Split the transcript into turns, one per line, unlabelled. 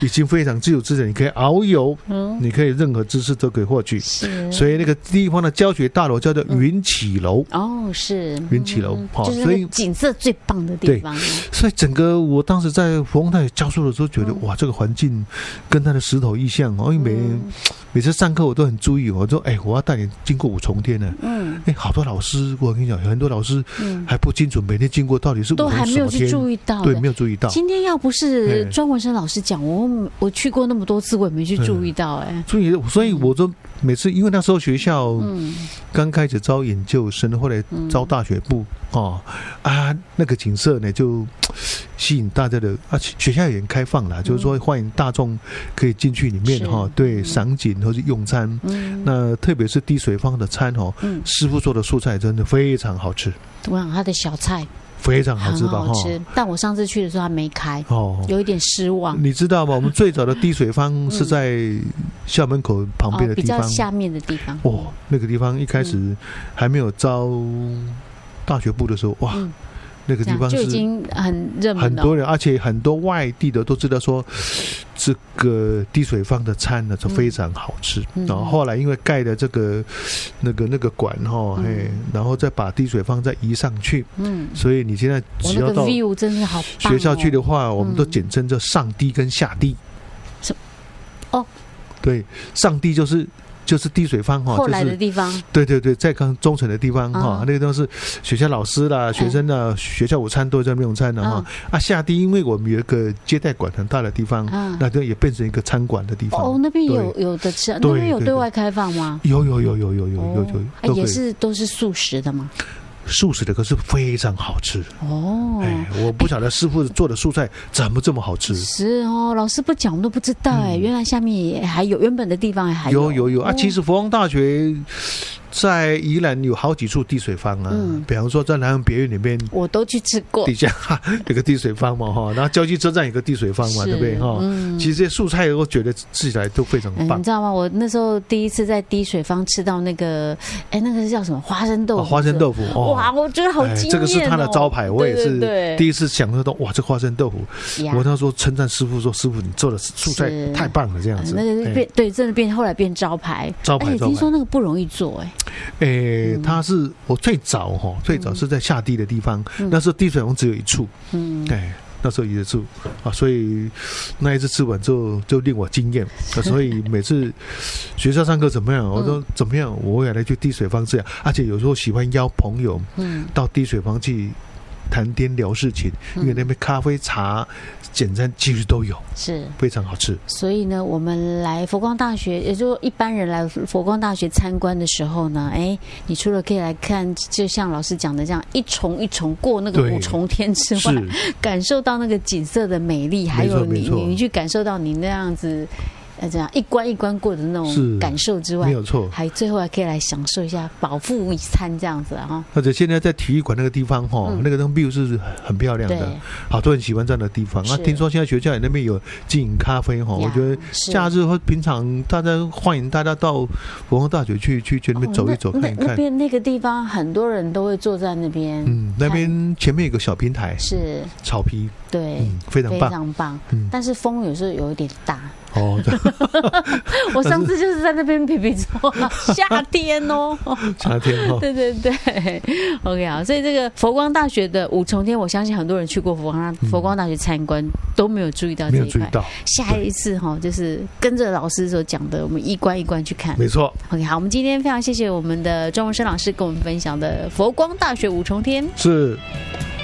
已经非常自由自在，你可以遨游，你可以任何知识都可以获取。所以那个地方的教学大楼叫做云起楼。
是
云起楼，
就是景色最棒的地方。
所以整个我当时在佛光大学教书的时候，觉得哇，这个环境跟它的石头意象因为每次上课我都很注意，我说我要带你经过五重天呢。好多老师，我跟你讲，有很多老师还不清楚每天经过到底是
都还没有去注意到，
对，没有注意到。
今天要不是庄文生老师讲，我去过那么多次，我也没去注意到。
所以我就每次，因为那时候学校刚开始招研究生，后来招大学部那个景色呢就吸引大家的学校也很开放啦，就是说欢迎大众可以进去里面对，赏景或是用餐。那特别是滴水坊的餐师傅做的素菜真的非常好吃。
我想他的小菜
非常好吃吧？
很好吃，但我上次去的时候还没开，有一点失望。
你知道吗？我们最早的滴水坊是在校门口旁边的地方，
比较下面的地方。
那个地方一开始还没有招大学部的时候，那个地方是
就已经很热门了，
很多人，而且很多外地的都知道说这个滴水坊的餐呢就非常好吃。然后后来因为盖的这个那个馆然后再把滴水坊再移上去，所以你现在只要到学校去的话，我们都简称叫上滴跟下滴。对，上滴就是滴水坊
后来的地方，
对，在刚中城的地方那个都是学校老师啦、学生啦，学校午餐都在那边用餐的下滴，因为我们有一个接待馆很大的地方，那个也变成一个餐馆的地方。
那边有的吃，那边有对外开放吗？
有，
都是素食的吗？
素食的可是非常好吃我不晓得师傅做的素菜怎么这么好吃。
是老师不讲我们都不知道原来下面也还有，原本的地方还有
其实佛光大学在宜兰有好几处滴水坊比方说在南洋别院里面
我都去吃过，
底下有个滴水坊嘛然后礁溪车站有个滴水坊嘛，对不对其实这些素菜我觉得吃起来都非常棒。
你知道吗？我那时候第一次在滴水坊吃到那个那个是叫什么花生豆腐？
花生豆腐
哇，我觉得好惊艳
这个是他的招牌，我也是第一次享受到哇，这花生豆腐我那时候称赞师傅说，师傅你做的素菜太棒了，这样子
那个对，真的后来变招牌。而且听说那个不容易做
它是我最早是在下滴的地方，那时候滴水坊只有一处那时候一处所以那一次吃完之后就令我惊艳所以每次学校上课怎么样我说怎么样我也来去滴水坊这样，而且有时候喜欢邀朋友到滴水坊去谈天聊事情，因为那边咖啡茶简餐几乎都有，是非常好吃。
所以呢，我们来佛光大学，也就是一般人来佛光大学参观的时候呢，你除了可以来看，就像老师讲的这样一重一重过那个五重天之外，感受到那个景色的美丽，还有你去感受到你那样子。这样一关一关过的那种感受之外，
没有错，
还最后还可以来享受一下饱腹一餐这样子
或者现在在体育馆那个地方那个view是很漂亮的，好多人喜欢这样的地方听说现在学校那边有经营咖啡我觉得假日或平常大家欢迎大家到佛光大学去那边走一走看一看。
那边那个地方很多人都会坐在那边，
那边前面有个小平台，是草皮，
对，
非常棒，
但是风有时候有一点大。我上次就是在那边皮皮坐，夏天
夏天
对 OK 好，所以这个佛光大学的五重天，我相信很多人去过佛光大学参观都没有注意到这一块，下一次就是跟着老师所讲的，我们一关一关去看，
没错。
OK 好，我们今天非常谢谢我们的庄文生老师跟我们分享的佛光大学五重天。
是。